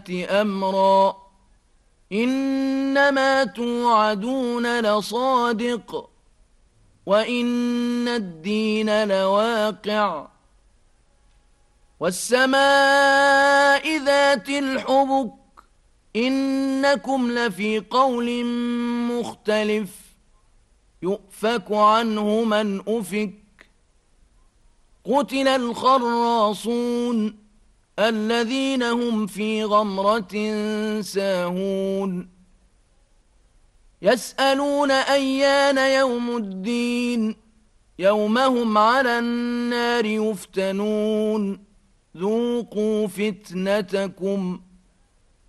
أمرا إنما توعدون لصادق وإن الدين لواقع والسماء ذات الحبك إنكم لفي قول مختلف يؤفك عنه من أفك قتل الخراصون الذين هم في غمرة ساهون يسألون أيان يوم الدين يوم هم على النار يفتنون ذوقوا فتنتكم